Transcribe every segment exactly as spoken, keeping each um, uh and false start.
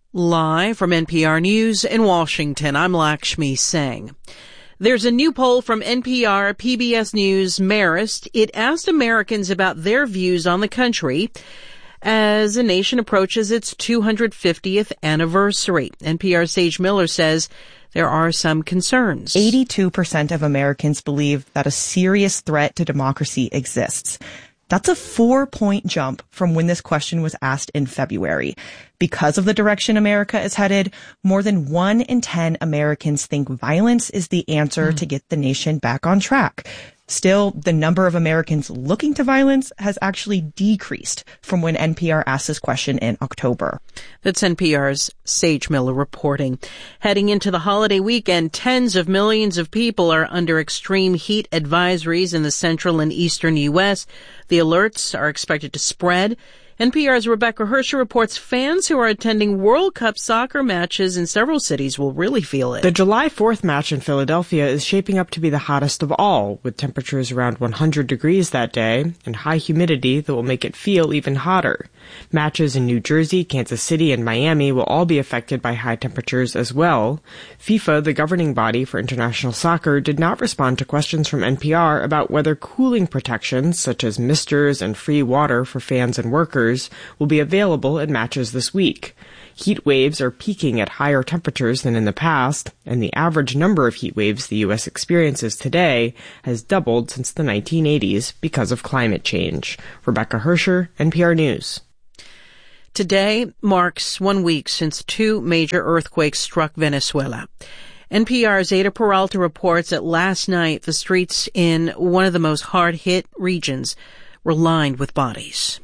Live from N P R News in Washington, I'm Lakshmi Singh. There's a new poll from N P R, P B S News, Marist. It asked Americans about their views on the country as a nation approaches its two hundred fiftieth anniversary. N P R's Sage Miller says there are some concerns. eighty-two percent of Americans believe that a serious threat to democracy exists. That's a four-point jump from when this question was asked in February. Because of the direction America is headed, more than one in ten Americans think violence is the answer mm. to get the nation back on track. Still, the number of Americans looking to violence has actually decreased from when N P R asked this question in October. That's N P R's Sage Miller reporting. Heading into the holiday weekend, tens of millions of people are under extreme heat advisories in the central and eastern U S. The alerts are expected to spread. N P R's Rebecca Hersher reports fans who are attending World Cup soccer matches in several cities will really feel it. The July fourth match in Philadelphia is shaping up to be the hottest of all, with temperatures around one hundred degrees that day and high humidity that will make it feel even hotter. Matches in New Jersey, Kansas City, and Miami will all be affected by high temperatures as well. FIFA, the governing body for international soccer, did not respond to questions from N P R about whether cooling protections, such as misters and free water for fans and workers, will be available at matches this week. Heat waves are peaking at higher temperatures than in the past, and the average number of heat waves the U S experiences today has doubled since the nineteen eighties because of climate change. Rebecca Hersher, N P R News. Today marks one week since two major earthquakes struck Venezuela. N P R's Ada Peralta reports that last night the streets in one of the most hard-hit regions were lined with bodies.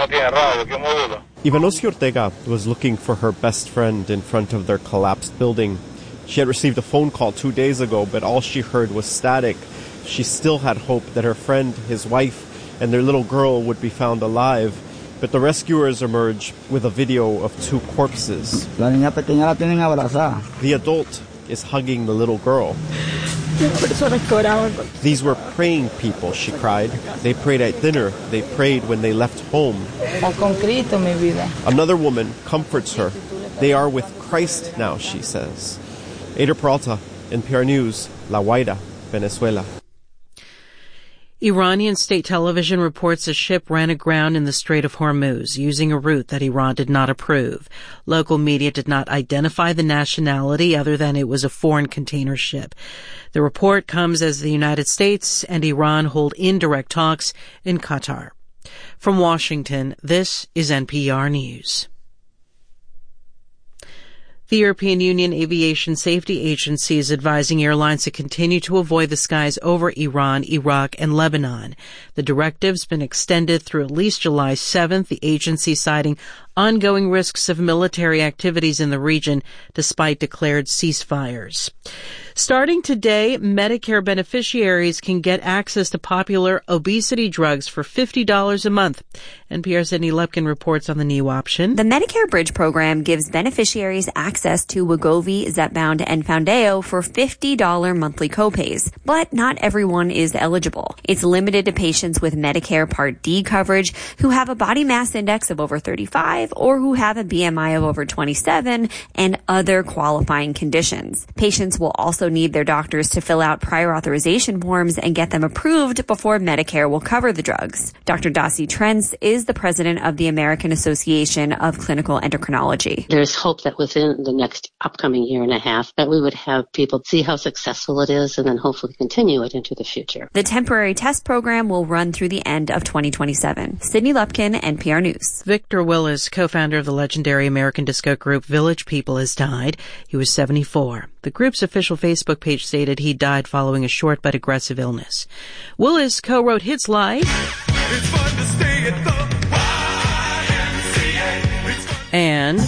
Ivanosia Ortega was looking for her best friend in front of their collapsed building. She had received a phone call two days ago, but all she heard was static. She still had hope that her friend, his wife, and their little girl would be found alive. But the rescuers emerge with a video of two corpses. The adult is hugging the little girl. These were praying people, she cried. They prayed at dinner. They prayed when they left home. Another woman comforts her. They are with Christ now, she says. Ada Peralta, N P R News, La Guaira, Venezuela. Iranian state television reports a ship ran aground in the Strait of Hormuz using a route that Iran did not approve. Local media did not identify the nationality other than it was a foreign container ship. The report comes as the United States and Iran hold indirect talks in Qatar. From Washington, this is N P R News. The European Union Aviation Safety Agency is advising airlines to continue to avoid the skies over Iran, Iraq, and Lebanon. The directive's been extended through at least July seventh, the agency citing ongoing risks of military activities in the region despite declared ceasefires. Starting today, Medicare beneficiaries can get access to popular obesity drugs for fifty dollars a month. N P R's Sydney Lepkin reports on the new option. The Medicare Bridge program gives beneficiaries access to Wegovy, Zepbound, and Foundayo for fifty dollars monthly copays. But not everyone is eligible. It's limited to patients with Medicare Part D coverage who have a body mass index of over thirty-five or who have a B M I of over twenty-seven and other qualifying conditions. Patients will also need their doctors to fill out prior authorization forms and get them approved before Medicare will cover the drugs. Doctor Dasi Trentz is the president of the American Association of Clinical Endocrinology. There's hope that within the next upcoming year and a half that we would have people see how successful it is and then hopefully continue it into the future. The temporary test program will run through the end of twenty twenty-seven. Sydney Lepkin, N P R News. Victor Willis, co-founder of the legendary American disco group Village People, has died. He was seventy-four. The group's official Facebook page stated he died following a short but aggressive illness. Willis co-wrote hits like It's fun to stay at the Y M C A. And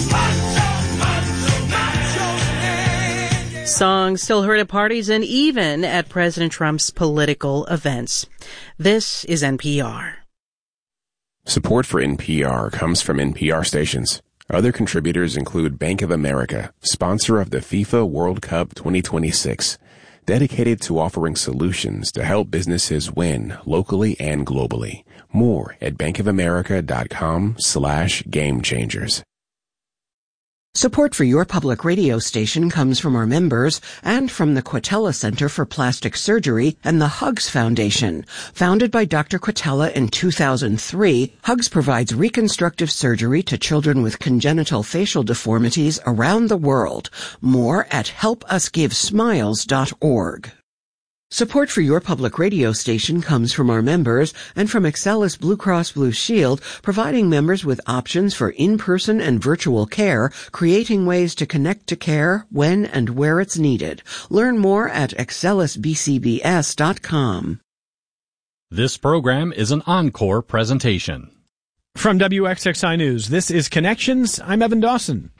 songs still heard at parties and even at President Trump's political events. This is N P R. Support for N P R comes from N P R stations. Other contributors include Bank of America, sponsor of the FIFA World Cup twenty twenty-six, dedicated to offering solutions to help businesses win locally and globally. More at bankofamerica.com slash game changers. Support for your public radio station comes from our members and from the Quatella Center for Plastic Surgery and the Hugs Foundation. Founded by Doctor Quatella in two thousand three, Hugs provides reconstructive surgery to children with congenital facial deformities around the world. More at help us give smiles dot org. Support for your public radio station comes from our members and from Excelis Blue Cross Blue Shield, providing members with options for in-person and virtual care, creating ways to connect to care when and where it's needed. Learn more at excelis b c b s dot com. This program is an encore presentation. From W X X I News, this is Connections. I'm Evan Dawson.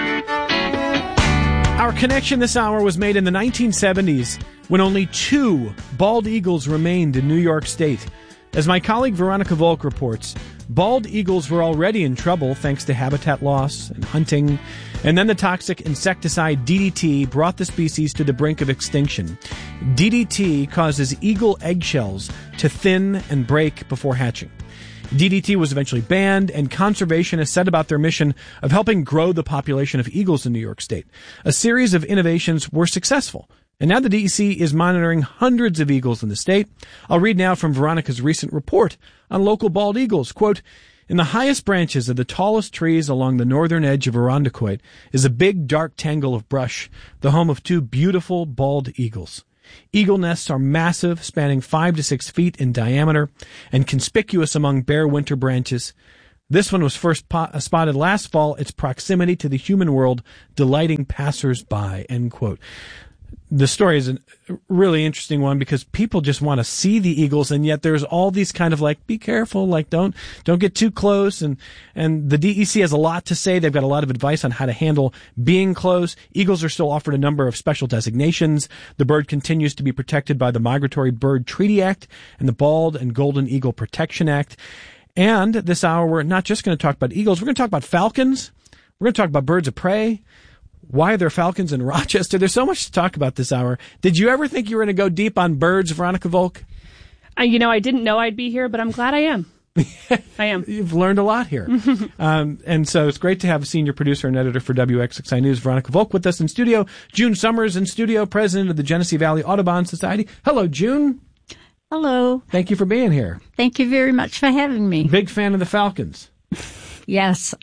Our connection this hour was made in the nineteen seventies when only two bald eagles remained in New York State. As my colleague Veronica Volk reports, bald eagles were already in trouble thanks to habitat loss and hunting, and then the toxic insecticide D D T brought the species to the brink of extinction. D D T causes eagle eggshells to thin and break before hatching. D D T was eventually banned, and conservationists set about their mission of helping grow the population of eagles in New York State. A series of innovations were successful, and now the D E C is monitoring hundreds of eagles in the state. I'll read now from Veronica's recent report on local bald eagles. Quote, in the highest branches of the tallest trees along the northern edge of Irondequoit is a big dark tangle of brush, the home of two beautiful bald eagles. Eagle nests are massive, spanning five to six feet in diameter, and conspicuous among bare winter branches. This one was first po- spotted last fall, its proximity to the human world delighting passers-by, end quote. The story is a really interesting one because people just want to see the eagles, and yet there's all these kind of like, be careful, like don't don't get too close, and and the D E C has a lot to say. They've got a lot of advice on how to handle being close. Eagles are still offered a number of special designations. The bird continues to be protected by the Migratory Bird Treaty Act and the Bald and Golden Eagle Protection Act. And this hour, we're not just going to talk about eagles. We're going to talk about falcons. We're going to talk about birds of prey. Why are there falcons in Rochester? There's so much to talk about this hour. Did you ever think you were going to go deep on birds, Veronica Volk? Uh, you know, I didn't know I'd be here, but I'm glad I am. I am. You've learned a lot here. um, and so it's great to have a senior producer and editor for W X X I News, Veronica Volk, with us in studio. June Summers in studio, president of the Genesee Valley Audubon Society. Hello, June. Hello. Thank you for being here. Thank you very much for having me. Big fan of the Falcons. Yes.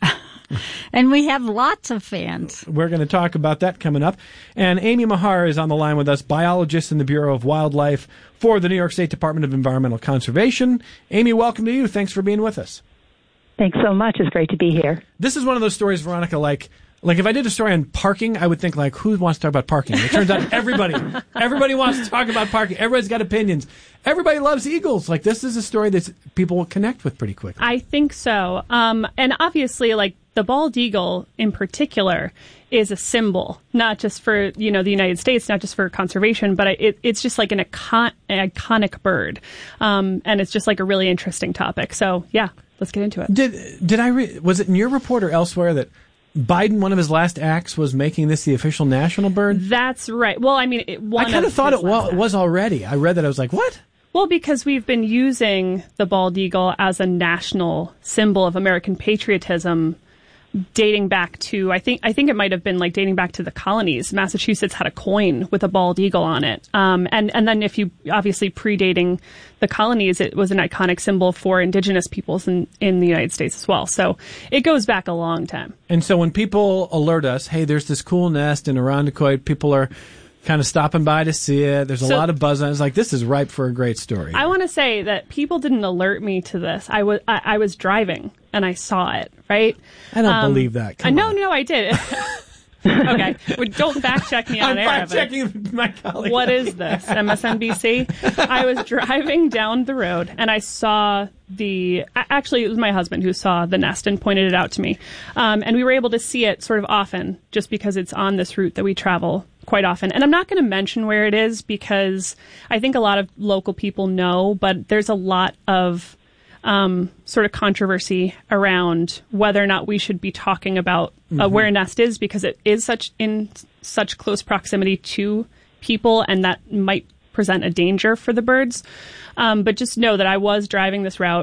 And we have lots of fans. We're going to talk about that coming up. And Amy Mahar is on the line with us, biologist in the Bureau of Wildlife for the New York State Department of Environmental Conservation. Amy, welcome to you. Thanks for being with us. Thanks so much. It's great to be here. This is one of those stories, Veronica, like, like if I did a story on parking, I would think, like, who wants to talk about parking? It turns out everybody, everybody wants to talk about parking. Everybody's got opinions. Everybody loves eagles. Like, this is a story that people will connect with pretty quickly. I think so. Um, and obviously, like, the bald eagle in particular is a symbol, not just for, you know, the United States, not just for conservation, but it, it's just like an icon, iconic bird. Um, and it's just like a really interesting topic. So, yeah, let's get into it. Did, did I re- was it in your report or elsewhere that Biden, one of his last acts was making this the official national bird? That's right. Well, I mean, it, one I kind of thought it wa- acts. was already. I read that. I was like, what? Well, because we've been using the bald eagle as a national symbol of American patriotism dating back to, I think I think it might have been like dating back to the colonies. Massachusetts had a coin with a bald eagle on it. Um, and, and then if you, obviously predating the colonies, it was an iconic symbol for indigenous peoples in, in the United States as well. So it goes back a long time. And so when people alert us, hey, there's this cool nest in Irondequoit, people are kind of stopping by to see it. There's a so, lot of buzz on it. It's like, this is ripe for a great story. I want to say that people didn't alert me to this. I was I, I was driving and I saw it, right? I don't um, believe that. Come I, no, no, I did. Okay. Well, don't fact check me on I'm air. I'm fact checking my colleague. What is this? M S N B C? I was driving down the road and I saw the, actually it was my husband who saw the nest and pointed it out to me. Um, and we were able to see it sort of often just because it's on this route that we travel quite often. And I'm not going to mention where it is because I think a lot of local people know, but there's a lot of um, sort of controversy around whether or not we should be talking about uh, mm-hmm. where a nest is because it is such in such close proximity to people and that might present a danger for the birds. Um, but just know that I was driving this route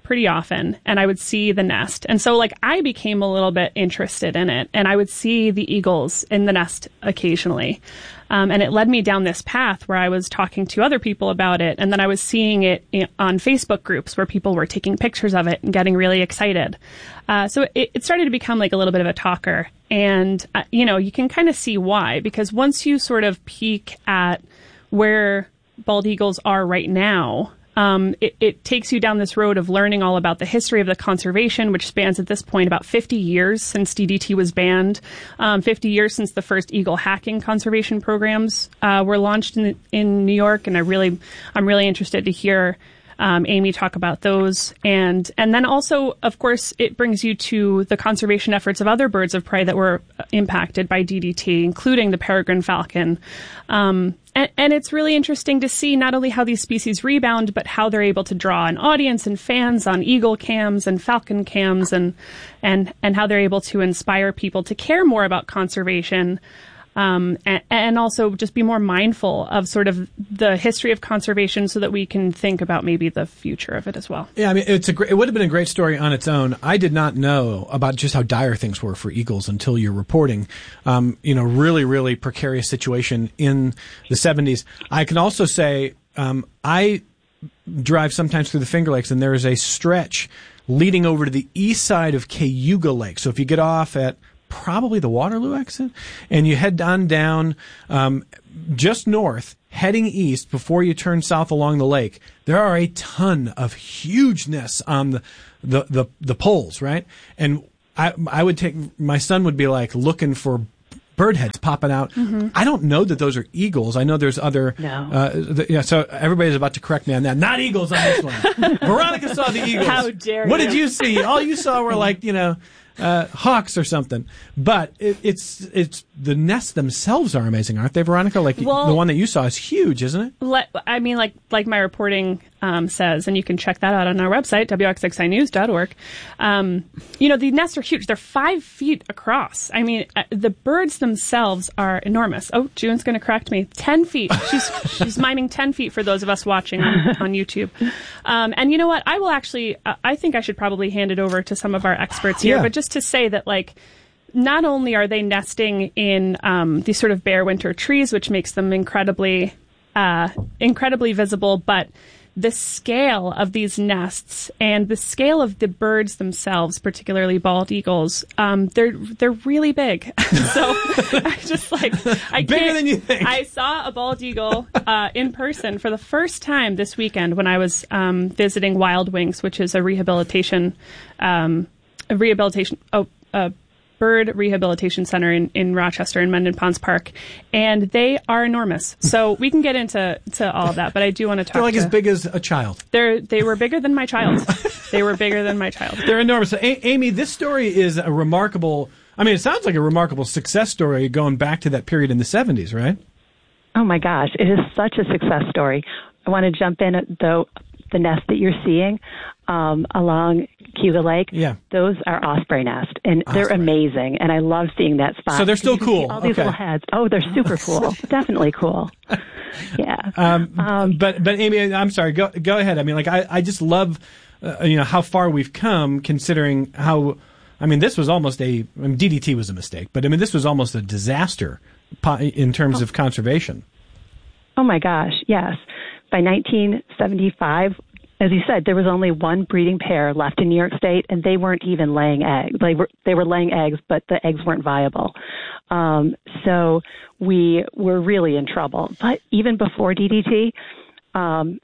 pretty often, and I would see the nest. And so, like, I became a little bit interested in it, and I would see the eagles in the nest occasionally. Um, and it led me down this path where I was talking to other people about it, and then I was seeing it in, on Facebook groups where people were taking pictures of it and getting really excited. Uh, so it, it started to become like a little bit of a talker. And, uh, you know, you can kind of see why, because once you sort of peek at where bald eagles are right now, Um, it, it takes you down this road of learning all about the history of the conservation, which spans at this point about fifty years since D D T was banned, um, fifty years since the first eagle hacking conservation programs uh, were launched in in New York, and I really, I'm really interested to hear um, Amy talk about those, and and then also, of course, it brings you to the conservation efforts of other birds of prey that were impacted by D D T, including the peregrine falcon. Um, And, and it's really interesting to see not only how these species rebound, but how they're able to draw an audience and fans on eagle cams and falcon cams, and and and how they're able to inspire people to care more about conservation, um, and, and also just be more mindful of sort of the history of conservation, so that we can think about maybe the future of it as well. Yeah, I mean, it's a great, it would have been a great story on its own. I did not know about just how dire things were for eagles until your reporting. Um, you know, really, really precarious situation in the seventies. I can also say, um, I drive sometimes through the Finger Lakes, and there is a stretch leading over to the east side of Cayuga Lake. So if you get off at probably the Waterloo exit, and you head on down um, just north, heading east before you turn south along the lake, there are a ton of huge nests on the the the, the poles, right? And I I would take my son would be like looking for bird heads popping out. Mm-hmm. I don't know that those are eagles. I know there's other. No. Uh, the, yeah. So everybody's about to correct me on that. Not eagles on this one. Veronica saw the eagles. How dare What you? did you see? All you saw were like you know. Uh, hawks or something, but it, it's it's the nests themselves are amazing, aren't they, Veronica? Like Well, the one that you saw is huge, isn't it? Let, I mean, like like my reporting um, says, and you can check that out on our website, W X X I news dot org. Um, you know, the nests are huge. They're five feet across. I mean, uh, the birds themselves are enormous. Oh, June's going to correct me. Ten feet. She's she's miming ten feet for those of us watching on, on YouTube. Um, and you know what? I will actually. Uh, I think I should probably hand it over to some of our experts here, Yeah. but just to say that, like, not only are they nesting in um, these sort of bare winter trees, which makes them incredibly, uh, incredibly visible, but the scale of these nests and the scale of the birds themselves, particularly bald eagles, um, they're they're really big. So I just like I Bigger can't, than you think. I saw a bald eagle uh, in person for the first time this weekend when I was um, visiting Wild Wings, which is a rehabilitation. Um, A rehabilitation, oh, a bird rehabilitation center in, in Rochester in Mendon Ponds Park, and they are enormous. So we can get into to all of that, but I do want to talk. They're like to, as big as a child. They're they were bigger than my child. They were bigger than my child. They're enormous. So, a- Amy, this story is a remarkable. I mean, it sounds like a remarkable success story going back to that period in the seventies, right? Oh my gosh, it is such a success story. I want to jump in at though the nest that you're seeing um, along Cayuga Lake. Yeah. Those are osprey nest, and osprey. They're amazing, and I love seeing that spot. So they're still you can cool. see all these Okay. little heads. Oh, they're super cool. Definitely cool. Yeah. Um, Um, but but Amy, I'm sorry. Go go ahead. I mean, like I, I just love uh, you know how far we've come, considering how. I mean, this was almost a. I mean, D D T was a mistake, but I mean, this was almost a disaster po- in terms of conservation. Oh my gosh, yes. By nineteen seventy-five, as you said, there was only one breeding pair left in New York State, and they weren't even laying eggs. They were they were laying eggs, but the eggs weren't viable. Um, so we were really in trouble. But even before D D T, um,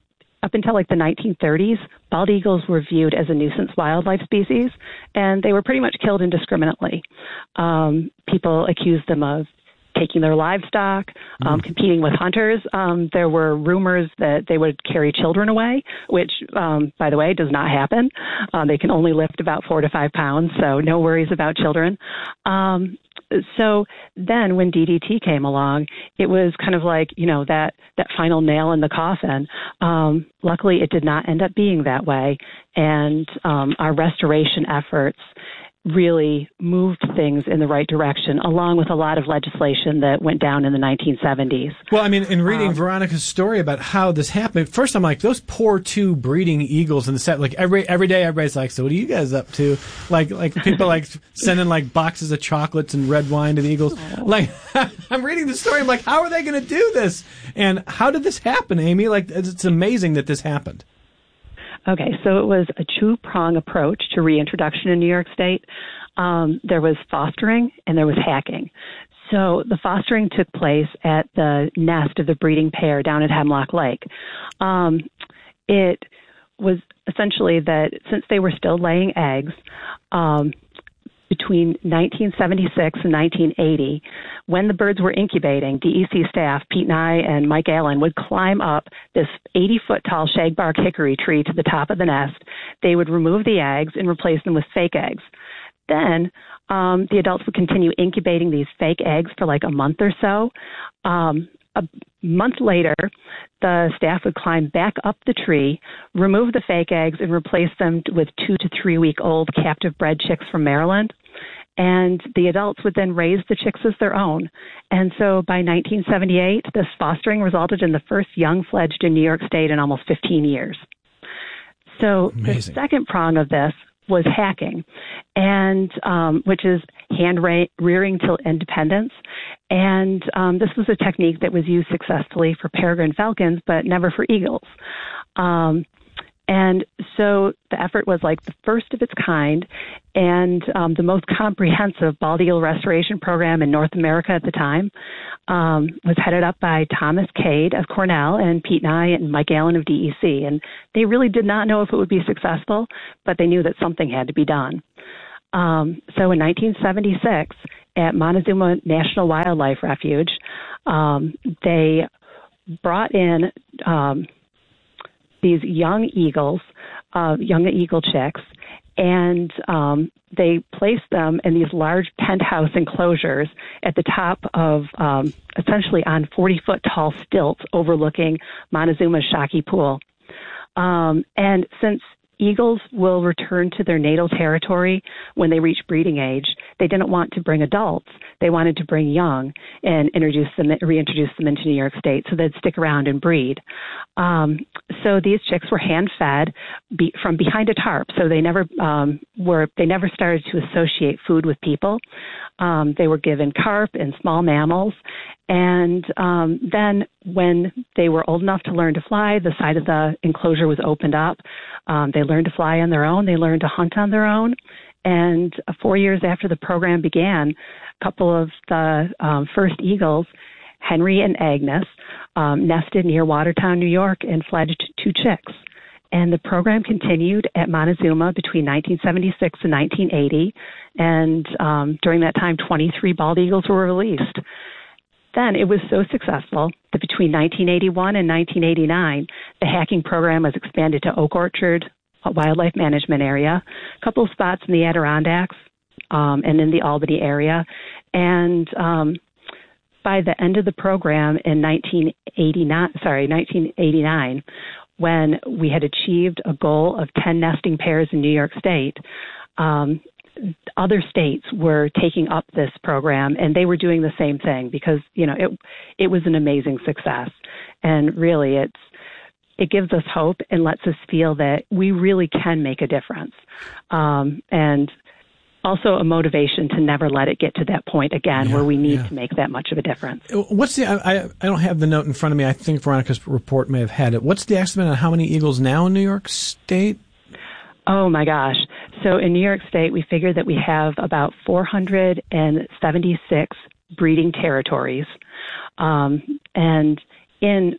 up until like the nineteen thirties, bald eagles were viewed as a nuisance wildlife species, and they were pretty much killed indiscriminately. Um, people accused them of taking their livestock, um, mm. competing with hunters. Um, there were rumors that they would carry children away, which, um, by the way, does not happen. Um, they can only lift about four to five pounds, so no worries about children. Um, so then when D D T came along, it was kind of like, you know, that, that final nail in the coffin. Um, luckily, it did not end up being that way. And um, our restoration efforts really moved things in the right direction, along with a lot of legislation that went down in the nineteen seventies. Well, I mean, in reading Um, Veronica's story about how this happened, first I'm like, those poor two breeding eagles in the set. Like every every day, everybody's like, "So what are you guys up to?" Like like people like sending like boxes of chocolates and red wine to the eagles. Like I'm reading the story, I'm like, how are they going to do this? And how did this happen, Amy? Like it's, it's amazing that this happened. Okay, so it was a two-prong approach to reintroduction in New York State. Um, there was fostering and there was hacking. So the fostering took place at the nest of the breeding pair down at Hemlock Lake. Um, it was essentially that since they were still laying eggs, um, between nineteen seventy-six and nineteen eighty, when the birds were incubating, D E C staff, Pete Nye and Mike Allen, would climb up this eighty-foot tall shagbark hickory tree to the top of the nest. They would remove the eggs and replace them with fake eggs. Then um, the adults would continue incubating these fake eggs for like a month or so. Um, a month later, the staff would climb back up the tree, remove the fake eggs, and replace them with two to three week old captive bred chicks from Maryland. And the adults would then raise the chicks as their own. And so by nineteen seventy-eight, this fostering resulted in the first young fledged in New York State in almost fifteen years. So Amazing. The second prong of this was hacking, and um, which is hand ra- rearing till independence. And um, this was a technique that was used successfully for peregrine falcons, but never for eagles. Um, and so the effort was like the first of its kind and um, the most comprehensive bald eagle restoration program in North America at the time. Um, was headed up by Thomas Cade of Cornell and Pete Nye and Mike Allen of D E C. And they really did not know if it would be successful, but they knew that something had to be done. Um, so in nineteen seventy-six, at Montezuma National Wildlife Refuge, um, they brought in um, these young eagles, uh, young eagle chicks, and um, they placed them in these large penthouse enclosures at the top of, um, essentially on forty-foot tall stilts overlooking Montezuma's Shockey Pool. Um, and since eagles will return to their natal territory when they reach breeding age, they didn't want to bring adults. They wanted to bring young and introduce them, reintroduce them into New York State so they'd stick around and breed. Um, so these chicks were hand-fed be, from behind a tarp. So they never um, were. They never started to associate food with people. Um, they were given carp and small mammals. And um, then when they were old enough to learn to fly, the side of the enclosure was opened up. Um, they learned to fly on their own. They learned to hunt on their own. And uh, four years after the program began, a couple of the um, first eagles, Henry and Agnes, um, nested near Watertown, New York, and fledged two chicks. And the program continued at Montezuma between nineteen seventy-six and nineteen eighty. And um, during that time, twenty-three bald eagles were released. Then it was so successful that between nineteen eighty-one and nineteen eighty-nine, the hacking program was expanded to Oak Orchard Wildlife Management Area, a couple of spots in the Adirondacks, um, and in the Albany area. And um, by the end of the program in nineteen eighty-nine, sorry, nineteen eighty-nine, when we had achieved a goal of ten nesting pairs in New York State, um, other states were taking up this program, and they were doing the same thing because, you know, it it was an amazing success. And really, it's it gives us hope and lets us feel that we really can make a difference. Um, and also a motivation to never let it get to that point again yeah, where we need yeah. to make that much of a difference. What's the, I, I don't have the note in front of me. I think Veronica's report may have had it. What's the estimate on how many eagles now in New York State? Oh, my gosh. So in New York State, we figure that we have about four hundred seventy-six breeding territories. Um, and in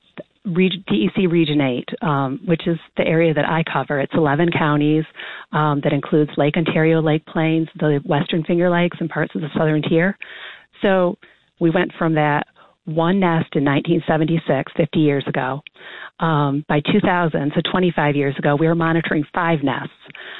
D E C Region eight, um, which is the area that I cover, it's eleven counties um, that includes Lake Ontario, Lake Plains, the Western Finger Lakes, and parts of the Southern Tier. So we went from that one nest in nineteen seventy-six, fifty years ago. Um, by two thousand, so twenty-five years ago, we were monitoring five nests.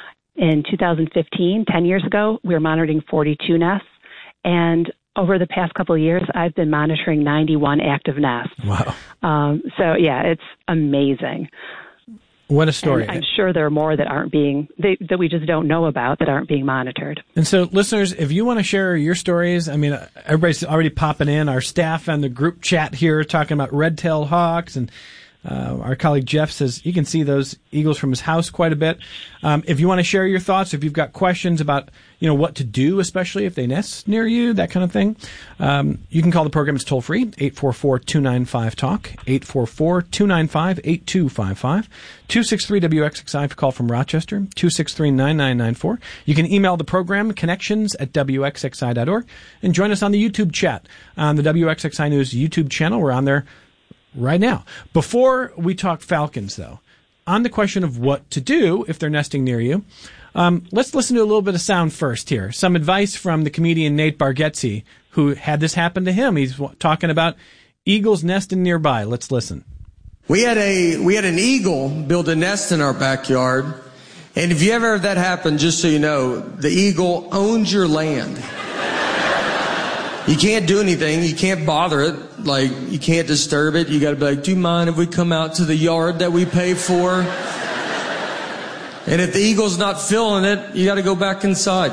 In two thousand fifteen, ten years ago, we were monitoring forty-two nests. And over the past couple of years, I've been monitoring ninety-one active nests. Wow. Um, so, yeah, it's amazing. What a story. And I'm sure there are more that aren't being, they, that we just don't know about, that aren't being monitored. And so, listeners, if you want to share your stories, I mean, everybody's already popping in. Our staff and the group chat here talking about red-tailed hawks, and uh, our colleague Jeff says you can see those eagles from his house quite a bit. Um, if you want to share your thoughts, if you've got questions about, you know, what to do, especially if they nest near you, that kind of thing, um, you can call the program. It's toll-free, eight four four, two nine five, talk, eight four four, two nine five, eight two five five, two six three W X X I if you call from Rochester, two six three, nine nine nine four. You can email the program, connections at W X X I dot org, and join us on the YouTube chat on the W X X I News YouTube channel. We're on there right now. Before we talk falcons, though, on the question of what to do if they're nesting near you, um, let's listen to a little bit of sound first here. Some advice from the comedian Nate Bargatze, who had this happen to him. He's talking about eagles nesting nearby. Let's listen. We had a we had an eagle build a nest in our backyard, and if you ever had that happen, just so you know, the eagle owns your land. You can't do anything. You can't bother it. Like, you can't disturb it. You got to be like, do you mind if we come out to the yard that we pay for? And if the eagle's not feeling it, you got to go back inside.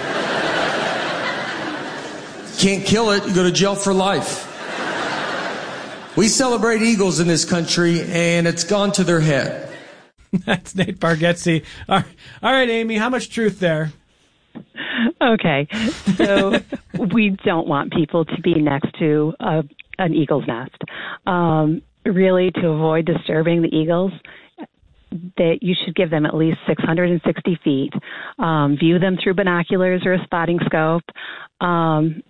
Can't kill it. You go to jail for life. We celebrate eagles in this country, and it's gone to their head. That's Nate Bargatze. All right, all right, Amy, how much truth there? Okay, so we don't want people to be next to a, an eagle's nest. Um, really, to avoid disturbing the eagles, that you should give them at least six hundred sixty feet. Um, view them through binoculars or a spotting scope. Um,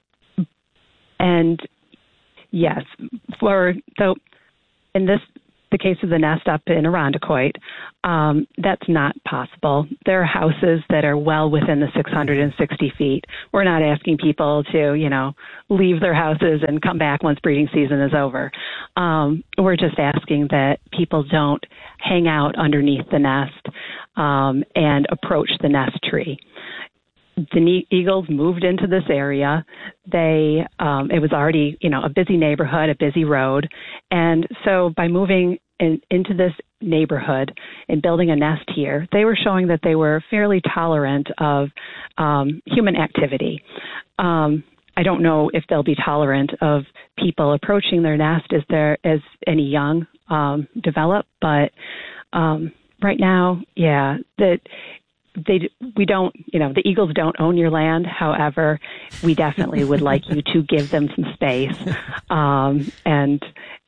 and yes, for so in this the case of the nest up in Irondequoit, um, that's not possible. There are houses that are well within the six hundred sixty feet. We're not asking people to, you know, leave their houses and come back once breeding season is over. Um, we're just asking that people don't hang out underneath the nest um, and approach the nest tree. The eagles moved into this area. They, um, it was already, you know, a busy neighborhood, a busy road. And so by moving in, into this neighborhood and building a nest here, they were showing that they were fairly tolerant of um, human activity. Um, I don't know if they'll be tolerant of people approaching their nest as there as any young um, develop, but um, right now, yeah, that. They, we don't, you know, the eagles don't own your land. However, we definitely would like you to give them some space. Um, and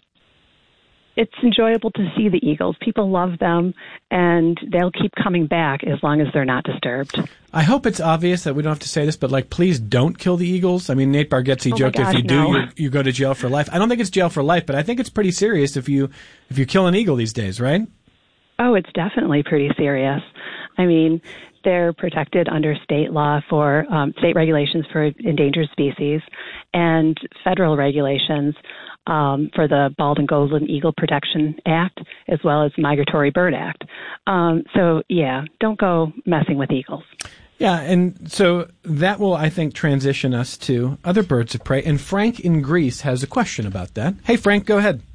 it's enjoyable to see the eagles. People love them, and they'll keep coming back as long as they're not disturbed. I hope it's obvious that we don't have to say this, but, like, please don't kill the eagles. I mean, Nate Bargatze oh joked gosh, if you do, no. you, you go to jail for life. I don't think it's jail for life, but I think it's pretty serious if you if you kill an eagle these days, right? Oh, it's definitely pretty serious. I mean, they're protected under state law for um, state regulations for endangered species and federal regulations um, for the Bald and Golden Eagle Protection Act, as well as Migratory Bird Act. Um, so, yeah, don't go messing with eagles. Yeah, and so that will, I think, transition us to other birds of prey. And Frank in Greece has a question about that. Hey, Frank, go ahead.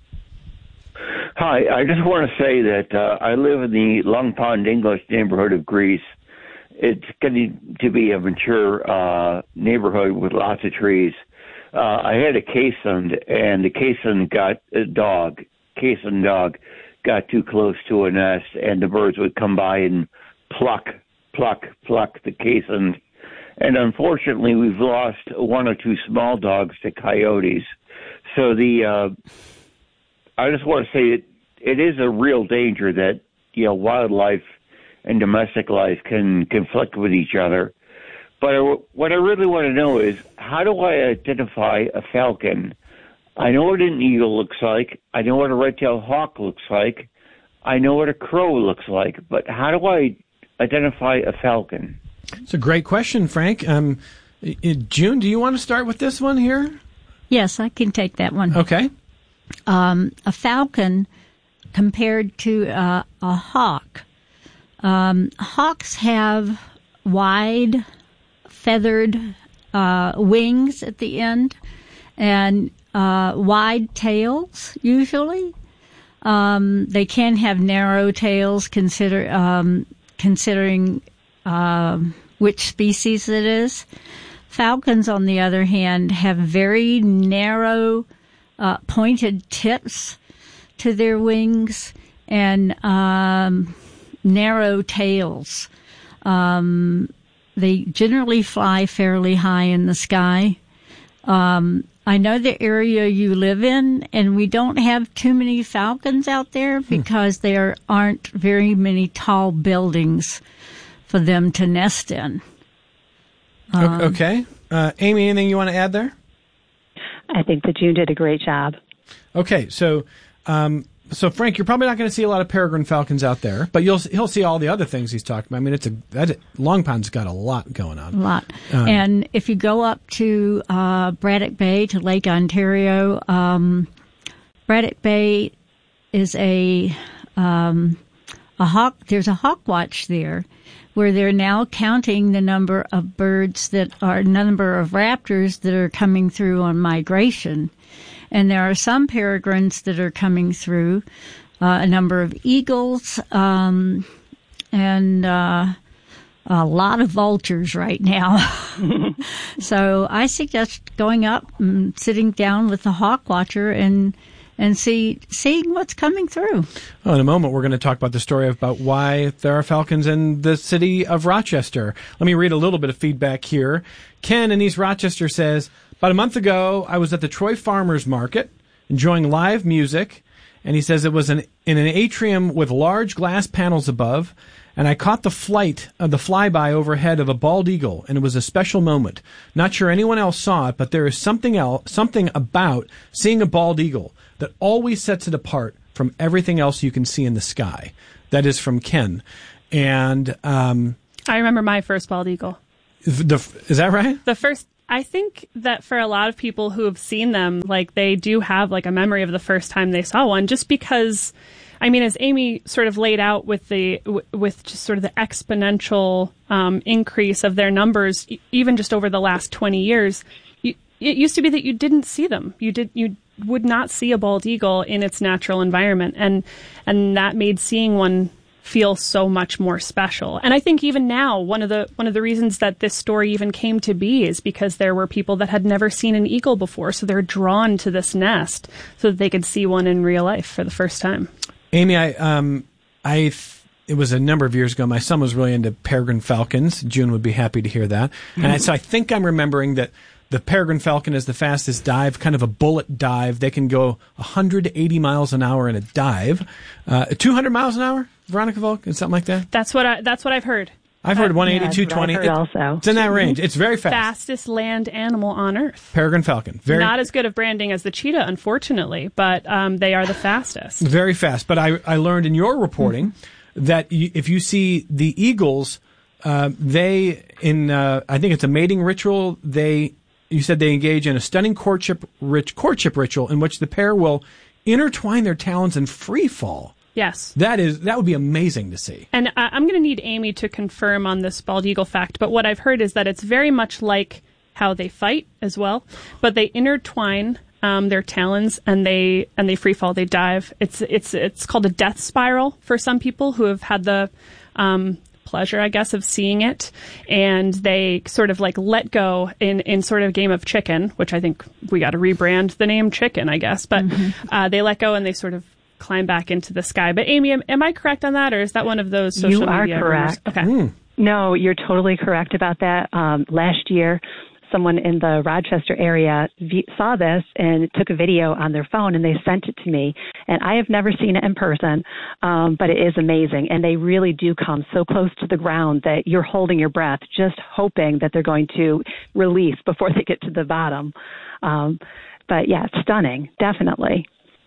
Hi, I just want to say that uh, I live in the Long Pond English neighborhood of Greece. It's getting to be a mature uh, neighborhood with lots of trees. Uh, I had a Kaysen, and the Kaysen got a dog. Kaysen dog got too close to a nest, and the birds would come by and pluck, pluck, pluck the Kaysen. And unfortunately, we've lost one or two small dogs to coyotes. So the uh, I just want to say it, it is a real danger that, you know, wildlife and domestic life can conflict with each other. But I, what I really want to know is, how do I identify a falcon? I know what an eagle looks like. I know what a red-tailed hawk looks like. I know what a crow looks like. But how do I identify a falcon? It's a great question, Frank. Um, June, do you want to start with this one here? Yes, I can take that one. Okay. Um, a falcon compared to uh, a hawk. Um, hawks have wide, feathered uh, wings at the end and uh, wide tails, usually. Um, they can have narrow tails, consider um, considering um, which species it is. Falcons, on the other hand, have very narrow, uh, pointed tips to their wings and um, narrow tails. Um, they generally fly fairly high in the sky. Um, I know the area you live in, and we don't have too many falcons out there because hmm. there aren't very many tall buildings for them to nest in. Um, okay. Uh, Amy, anything you want to add there? I think that June did a great job. Okay, so um, so Frank, you're probably not going to see a lot of peregrine falcons out there, but you'll he'll see all the other things he's talking about. I mean, it's a that, Long Pond's got a lot going on. A lot. Um, and if you go up to uh, Braddock Bay, to Lake Ontario, um, Braddock Bay is a um, a hawk. There's a hawk watch there, where they're now counting the number of birds that are number of raptors that are coming through on migration. And there are some peregrines that are coming through, uh, a number of eagles, um, and uh, a lot of vultures right now. So I suggest going up and sitting down with the hawk watcher and and see seeing what's coming through. Well, in a moment, we're going to talk about the story about why there are falcons in the city of Rochester. Let me read a little bit of feedback here. Ken in East Rochester says, about a month ago, I was at the Troy Farmers Market enjoying live music, and he says it was an, in an atrium with large glass panels above, and I caught the flight of the flyby overhead of a bald eagle, and it was a special moment. Not sure anyone else saw it, but there is something else, something about seeing a bald eagle that always sets it apart from everything else you can see in the sky. That is from Ken. And um, I remember my first bald eagle. The, is that right? The first, I think that for a lot of people who have seen them, like they do have like a memory of the first time they saw one, just because, I mean, as Amy sort of laid out with the, with just sort of the exponential um, increase of their numbers, e- even just over the last twenty years, you, it used to be that you didn't see them. You did, you would not see a bald eagle in its natural environment. And, and that made seeing one feel so much more special. And I think even now, one of the, one of the reasons that this story even came to be is because there were people that had never seen an eagle before. So they're drawn to this nest so that they could see one in real life for the first time. Amy, I, um, I, it was a number of years ago. My son was really into peregrine falcons. June would be happy to hear that. And I, so I think I'm remembering that the peregrine falcon is the fastest dive, kind of a bullet dive. They can go one hundred eighty miles an hour in a dive. Uh, two hundred miles an hour, Veronica Volk, and something like that? That's what I, that's what I've heard. I've heard one eighty, yeah, two twenty. I've heard also. It's in that range. It's very fast. Fastest land animal on Earth. Peregrine falcon. Very, Not as good of branding as the cheetah, unfortunately, but um, they are the fastest. Very fast. But I, I learned in your reporting mm-hmm. that you, if you see the eagles, uh, they, in uh, I think it's a mating ritual, they... You said they engage in a stunning courtship, rich, courtship ritual in which the pair will intertwine their talons and free fall. Yes. That is that would be amazing to see. And I, I'm going to need Amy to confirm on this bald eagle fact, but what I've heard is that it's very much like how they fight as well, but they intertwine um, their talons and they and they free fall, they dive. It's it's it's called a death spiral for some people who have had the um, pleasure, I guess, of seeing it, and they sort of like let go in, in sort of game of chicken, which I think we got to rebrand the name chicken, I guess, but mm-hmm. uh, they let go and they sort of climb back into the sky. But Amy, am, am I correct on that, or is that one of those social you are media correct. rumors? Okay. Mm. No, you're totally correct about that. Um, last year, someone in the Rochester area v- saw this and took a video on their phone, and they sent it to me. And I have never seen it in person, um, but it is amazing. And they really do come so close to the ground that you're holding your breath, just hoping that they're going to release before they get to the bottom. Um, but yeah, it's stunning, definitely.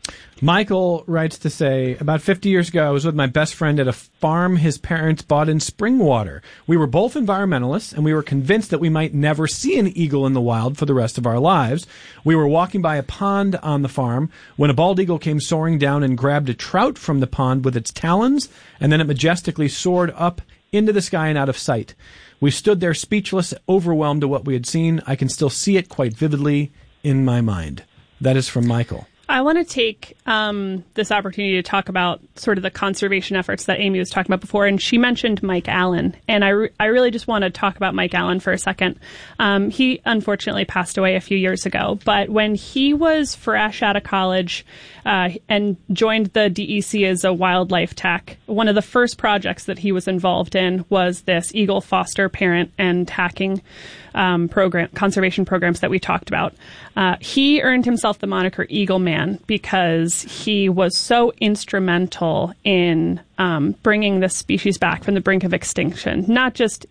Michael writes to say, about fifty years ago, I was with my best friend at a farm his parents bought in Springwater. We were both environmentalists, and we were convinced that we might never see an eagle in the wild for the rest of our lives. We were walking by a pond on the farm when a bald eagle came soaring down and grabbed a trout from the pond with its talons, and then it majestically soared up into the sky and out of sight. We stood there speechless, overwhelmed at what we had seen. I can still see it quite vividly in my mind. That is from Michael. I want to take um, this opportunity to talk about sort of the conservation efforts that Amy was talking about before, and she mentioned Mike Allen, and I, re- I really just want to talk about Mike Allen for a second. Um, he unfortunately passed away a few years ago, but when he was fresh out of college uh, and joined the D E C as a wildlife tech, one of the first projects that he was involved in was this eagle foster parent and hacking Um, program, conservation programs that we talked about. Uh, he earned himself the moniker Eagle Man because he was so instrumental in um, bringing this species back from the brink of extinction. Not just,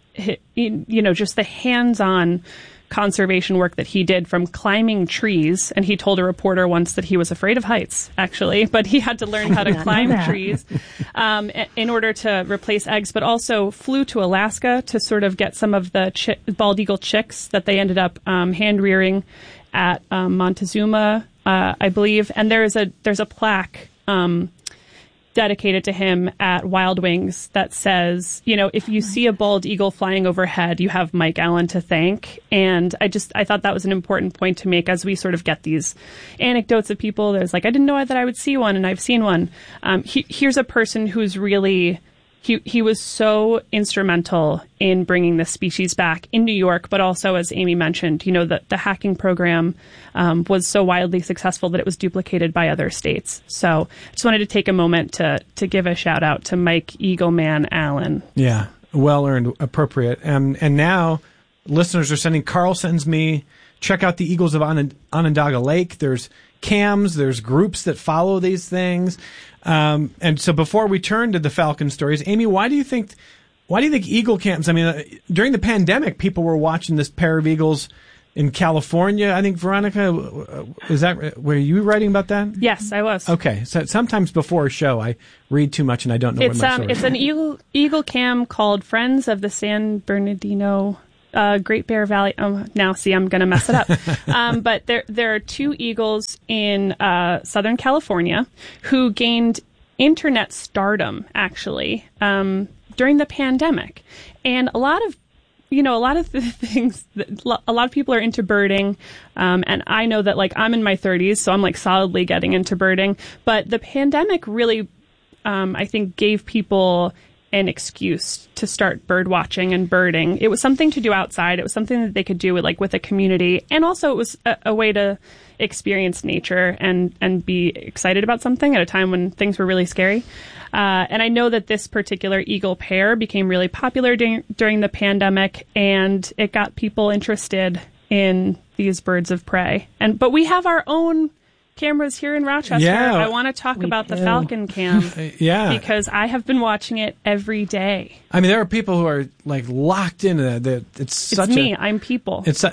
you know, just the hands-on conservation work that he did, from climbing trees. And he told a reporter once that he was afraid of heights, actually, but he had to learn how to climb trees um, in order to replace eggs, but also flew to Alaska to sort of get some of the chi- bald eagle chicks that they ended up um, hand rearing at um, Montezuma, uh, I believe. And there's a there's a plaque um, dedicated to him at Wild Wings that says, you know, if you see a bald eagle flying overhead, you have Mike Allen to thank. And I just, I thought that was an important point to make as we sort of get these anecdotes of people. There's like, I didn't know that I would see one, and I've seen one. Um, he, here's a person who's really, he, he was so instrumental in bringing this species back in New York, but also, as Amy mentioned, you know, the, the hacking program um, was so wildly successful that it was duplicated by other states. So I just wanted to take a moment to to give a shout out to Mike Eagle Man Allen. Yeah, well earned, appropriate. And and now listeners are sending, Carl sends me, check out the Eagles of Onond- Onondaga Lake. There's cams, there's groups that follow these things. Um, and so before we turn to the Falcon stories, Amy, why do you think why do you think eagle camps? I mean, uh, during the pandemic, people were watching this pair of eagles in California. I think, Veronica, is that, were you writing about that? Yes, I was. Okay, so sometimes before a show, I read too much and I don't know it's, what my um, source It's is. an eagle eagle cam called Friends of the San Bernardino Uh, Great Bear Valley. Oh, now see, I'm going to mess it up. um, but there, there are two eagles in uh, Southern California who gained internet stardom, actually, um, during the pandemic. And a lot of, you know, a lot of the things, that, a lot of people are into birding. Um, and I know that, like, I'm in my thirties, so I'm, like, solidly getting into birding. But the pandemic really, um, I think, gave people an excuse to start bird watching and birding. It was something to do outside. It was something that they could do with, like, with a community. And also it was a, a way to experience nature and, and be excited about something at a time when things were really scary. Uh, and I know that this particular eagle pair became really popular during, during the pandemic, and it got people interested in these birds of prey. And, but we have our own cameras here in Rochester. Yeah, I want to talk we about do. the Falcon Cam. Yeah. Because I have been watching it every day. I mean, there are people who are, like, locked into that. that It's such it's me. a... I'm people. It's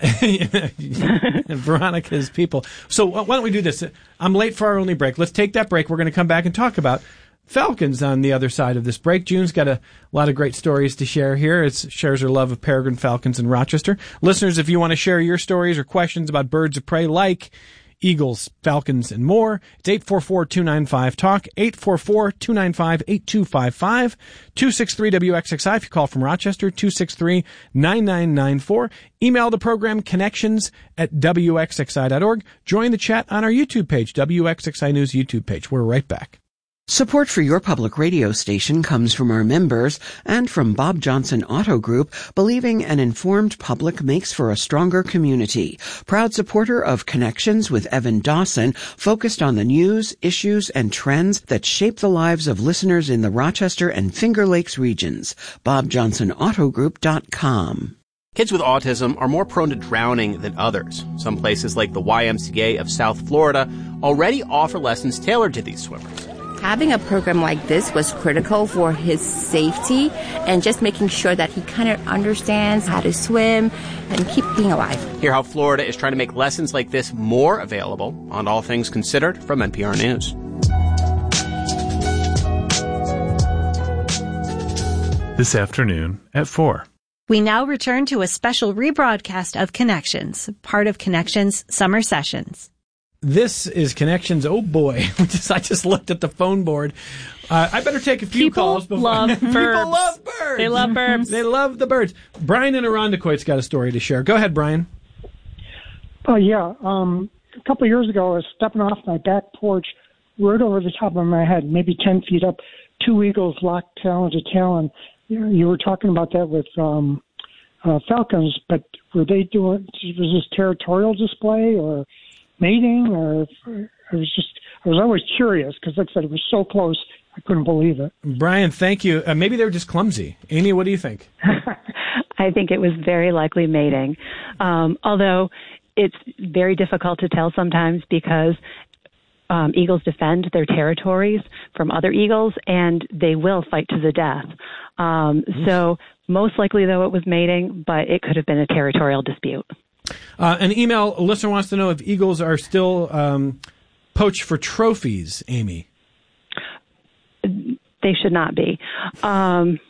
Veronica is people. So why don't we do this? I'm late for our only break. Let's take that break. We're going to come back and talk about falcons on the other side of this break. June's got a lot of great stories to share here. It shares her love of peregrine falcons in Rochester. Listeners, if you want to share your stories or questions about birds of prey like eagles, falcons, and more, it's eight four four, two nine five, talk, eight four four, two nine five, eight two five five, two six three W X X I if you call from Rochester, two six three, nine nine nine four. Email the program connections at W X X I dot org. Join the chat on our YouTube page, W X X I News YouTube page. We're right back. Support for your public radio station comes from our members and from Bob Johnson Auto Group, believing an informed public makes for a stronger community. Proud supporter of Connections with Evan Dawson, focused on the news, issues, and trends that shape the lives of listeners in the Rochester and Finger Lakes regions. bob johnson auto group dot com. Kids with autism are more prone to drowning than others. Some places like the Y M C A of South Florida already offer lessons tailored to these swimmers. Having a program like this was critical for his safety and just making sure that he kind of understands how to swim and keep being alive. Hear how Florida is trying to make lessons like this more available on All Things Considered from N P R News. This afternoon at four. We now return to a special rebroadcast of Connections, part of Connections Summer Sessions. This is Connections. Oh boy, we just, I just looked at the phone board. Uh, I better take a few People calls. Before. love People birds. love birds. They love birds. They love the birds. Brian in Irondequoit's got a story to share. Go ahead, Brian. Oh yeah. Um, a couple of years ago, I was stepping off my back porch, right over the top of my head, maybe ten feet up, two eagles locked talon to talon. You know, you were talking about that with um, uh, falcons, but were they doing, was this territorial display or mating, or I was just, I was always curious because, like I said, it was so close, I couldn't believe it. Brian, thank you. Uh, maybe they were just clumsy. Amy, what do you think? I think it was very likely mating, um, although it's very difficult to tell sometimes because um, eagles defend their territories from other eagles, and they will fight to the death. Um, so most likely, though, it was mating, but it could have been a territorial dispute. Uh, an email a listener wants to know if eagles are still um, poached for trophies, Amy. They should not be. Um,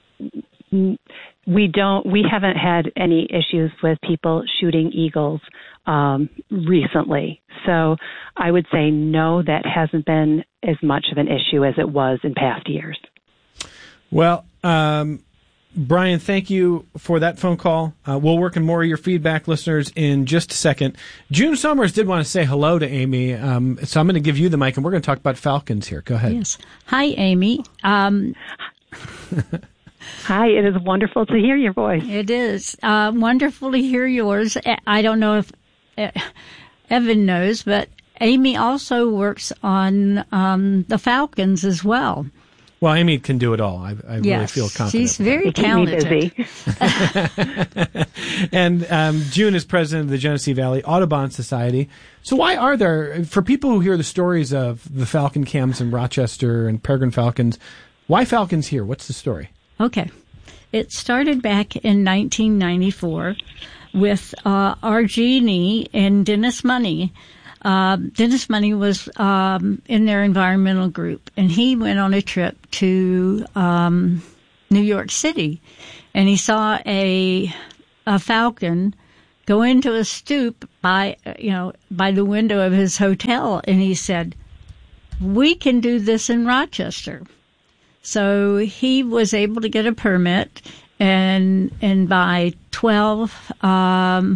we don't. We haven't had any issues with people shooting eagles um, recently. So I would say no, that hasn't been as much of an issue as it was in past years. Well, um, Brian, thank you for that phone call. Uh, we'll work in more of your feedback, listeners, in just a second. June Summers did want to say hello to Amy, um, so I'm going to give you the mic, and we're going to talk about falcons here. Go ahead. Yes. Hi, Amy. Um, Hi, it is wonderful to hear your voice. It is uh, wonderful to hear yours. I don't know if uh, Evan knows, but Amy also works on um, the falcons as well. Well, Amy can do it all. I, I yes, really feel confident. She's very talented. And um, June is president of the Genesee Valley Audubon Society. So why are there, for people who hear the stories of the falcon cams in Rochester and peregrine falcons, why falcons here? What's the story? Okay. It started back in nineteen ninety-four with uh, Argini and Dennis Money. Uh, Dennis Money was um, in their environmental group, and he went on a trip to um, New York City, and he saw a a falcon go into a stoop by you know by the window of his hotel, and he said, "We can do this in Rochester." So he was able to get a permit, and and by twelve. Um,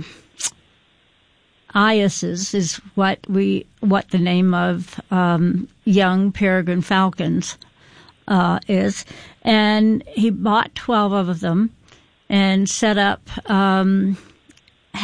Iases is what we what the name of um, young peregrine falcons uh, is, and he bought twelve of them and set up um,